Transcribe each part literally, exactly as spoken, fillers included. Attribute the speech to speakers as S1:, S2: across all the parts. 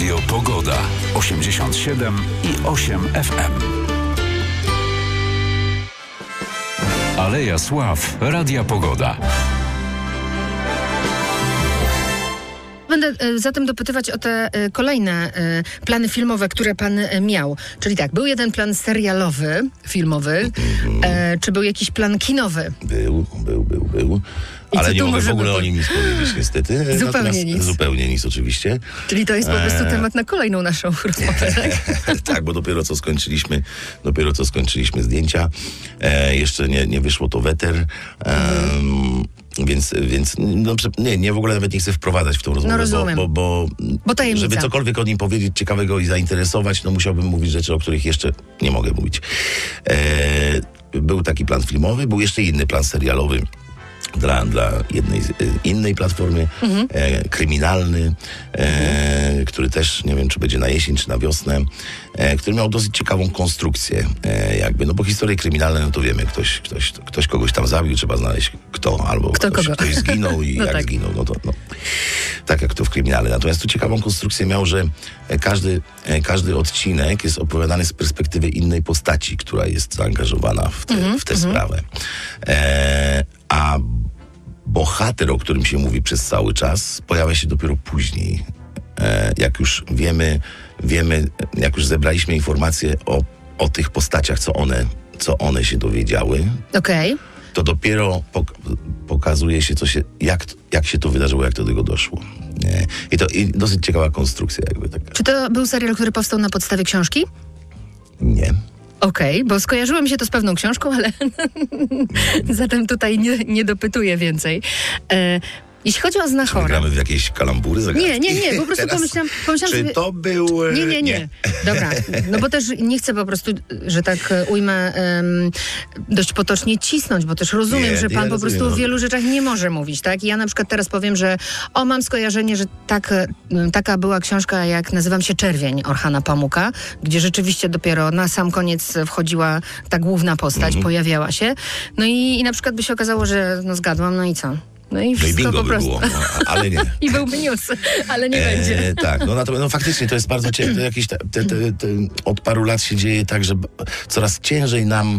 S1: Radio Pogoda. osiemdziesiąt siedem i osiem F M. Aleja Sław. Radia Pogoda.
S2: Będę e, zatem dopytywać o te e, kolejne e, plany filmowe, które pan e, miał. Czyli tak, był jeden plan serialowy, filmowy. E, czy był jakiś plan kinowy?
S3: Był, był, był, był.
S2: I
S3: ale nie mogę w ogóle
S2: być?
S3: o nim nic powiedzieć niestety.
S2: Zupełnie
S3: Natomiast,
S2: nic.
S3: Zupełnie nic oczywiście.
S2: Czyli to jest po prostu
S3: Eee.
S2: temat na kolejną naszą rozmowę, tak?
S3: Tak, bo dopiero co skończyliśmy, dopiero co skończyliśmy zdjęcia. E, jeszcze nie, nie wyszło to weter. E, mhm. Więc, więc no, nie, nie, w ogóle nawet nie chcę wprowadzać w tą rozmowę,
S2: no rozumiem.
S3: bo, bo,
S2: bo tajemnica.
S3: Żeby cokolwiek o nim powiedzieć ciekawego i zainteresować, no musiałbym mówić rzeczy, o których jeszcze nie mogę mówić. E, był taki plan filmowy, był jeszcze inny plan serialowy dla, dla jednej innej platformy, mhm. e, kryminalny, e, mhm. który też, nie wiem, czy będzie na jesień, czy na wiosnę, e, który miał dosyć ciekawą konstrukcję, e, jakby, no bo historie kryminalne, no to wiemy, ktoś, ktoś, ktoś kogoś tam zabił, trzeba znaleźć kto, albo
S2: kto
S3: ktoś,
S2: kogo.
S3: ktoś zginął i
S2: no
S3: jak
S2: tak.
S3: zginął, no to no, tak jak to w kryminale. Natomiast tu ciekawą konstrukcję miał, że każdy, każdy odcinek jest opowiadany z perspektywy innej postaci, która jest zaangażowana w tę mm-hmm, w tę mm-hmm. sprawę. E, a bohater, o którym się mówi przez cały czas, pojawia się dopiero później. E, jak już wiemy, wiemy, jak już zebraliśmy informacje o, o tych postaciach, co one, co one się dowiedziały.
S2: Okej. Okay.
S3: To dopiero pok- pokazuje się, co się, jak, jak się to wydarzyło, jak to do tego doszło. Nie? I to i dosyć ciekawa konstrukcja. Jakby taka.
S2: Czy to był serial, który powstał na podstawie książki?
S3: Nie.
S2: Okej, okay, bo skojarzyło mi się to z pewną książką, ale zatem tutaj nie, nie dopytuję więcej. E, jeśli chodzi o Znachora...
S3: Czy gramy w jakieś kalambury? Zagadki?
S2: Nie, nie, nie, po prostu
S3: Teraz,
S2: pomyślałam... pomyślałam
S3: czy
S2: sobie...
S3: to był...
S2: Nie, nie, nie, nie. Dobra, no bo też nie chcę po prostu, że tak ujmę, um, dość potocznie cisnąć, bo też rozumiem,
S3: nie,
S2: że pan
S3: ja
S2: po prostu
S3: rozumiem.
S2: o wielu rzeczach nie może mówić, tak? I ja na przykład teraz powiem, że o, mam skojarzenie, że tak, taka była książka jak Nazywam się Czerwień Orchana Pamuka, gdzie rzeczywiście dopiero na sam koniec wchodziła ta główna postać, mm-hmm. pojawiała się. No i, i na przykład by się okazało, że no zgadłam, no i co? No i wszystko
S3: no i bingo
S2: po prostu.
S3: by było, no, ale nie.
S2: I byłby news, ale nie
S3: e,
S2: będzie.
S3: Tak, no natomiast no, faktycznie to jest bardzo ciężkie. Jakieś te, te, te, te, od paru lat się dzieje tak, że coraz ciężej nam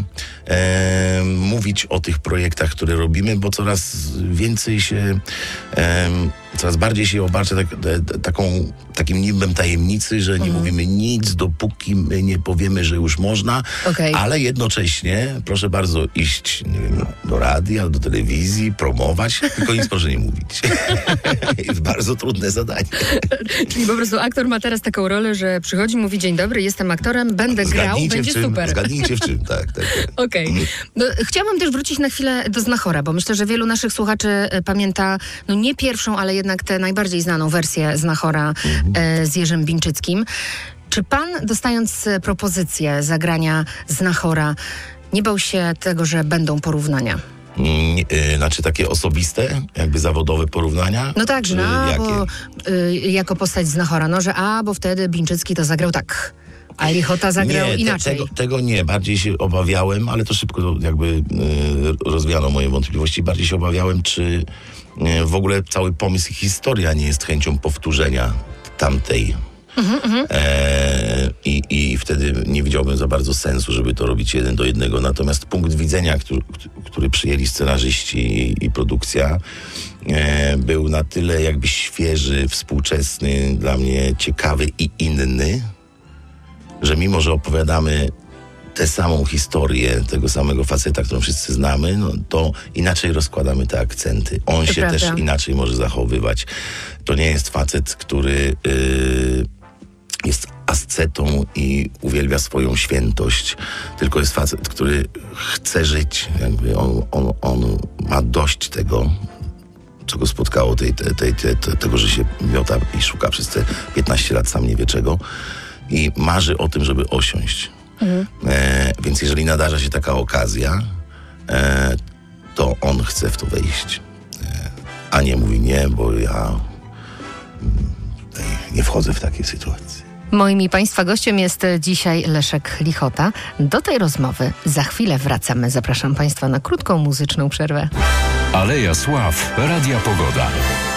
S3: e, mówić o tych projektach, które robimy, bo coraz więcej się, e, coraz bardziej się obarcza tak, te, taką, takim nimbem tajemnicy, że nie mhm. mówimy nic, dopóki my nie powiemy, że już można,
S2: okay.
S3: ale jednocześnie proszę bardzo iść, nie wiem, do radia, do telewizji, promować, tylko nic proszę nie mówić. Jest bardzo trudne zadanie.
S2: Czyli po prostu aktor ma teraz taką rolę, że przychodzi, mówi dzień dobry, jestem aktorem, będę
S3: Zgadnijcie
S2: grał, będzie
S3: czym,
S2: super.
S3: Zgadnijcie w czym, tak. tak, tak.
S2: Okej. Okay. No, chciałabym też wrócić na chwilę do Znachora, bo myślę, że wielu naszych słuchaczy e, pamięta, no nie pierwszą, ale jednak tę najbardziej znaną wersję Znachora mhm. e, z Jerzym Bińczyckim. Czy pan, dostając propozycję zagrania Znachora, nie bał się tego, że będą porównania?
S3: Mm, yy, znaczy takie osobiste, jakby zawodowe porównania?
S2: No tak, że no,
S3: yy,
S2: bo, y, jako postać Znachora, no że a, bo wtedy Bińczycki to zagrał tak, a Lichota zagrał
S3: nie,
S2: inaczej.
S3: Te, tego, tego nie, bardziej się obawiałem, ale to szybko jakby yy, rozwiano moje wątpliwości, bardziej się obawiałem, czy yy, w ogóle cały pomysł i historia nie jest chęcią powtórzenia tamtej. Mhm, mhm. E, i, I wtedy nie widziałbym za bardzo sensu, żeby to robić jeden do jednego. Natomiast punkt widzenia, który, który przyjęli scenarzyści i, i produkcja, e, był na tyle jakby świeży, współczesny, dla mnie ciekawy i inny, że mimo, że opowiadamy tę samą historię tego samego faceta, którą wszyscy znamy, no to inaczej rozkładamy te akcenty. On
S2: to
S3: się
S2: prawda.
S3: też inaczej może zachowywać. To nie jest facet, który yy, jest ascetą i uwielbia swoją świętość, tylko jest facet, który chce żyć. Jakby on, on, on ma dość tego, co go spotkało, tej, tej, tej, tej, tego, że się miota i szuka przez te piętnaście lat, sam nie wie czego, i marzy o tym, żeby osiąść. Mhm. E, więc jeżeli nadarza się taka okazja, e, to on chce w to wejść. E, a nie mówi nie, bo ja tutaj nie wchodzę w takie sytuacje.
S2: Moim i Państwa gościem jest dzisiaj Leszek Lichota. Do tej rozmowy za chwilę wracamy. Zapraszam Państwa na krótką muzyczną przerwę.
S1: Aleja Sław. Radia Pogoda.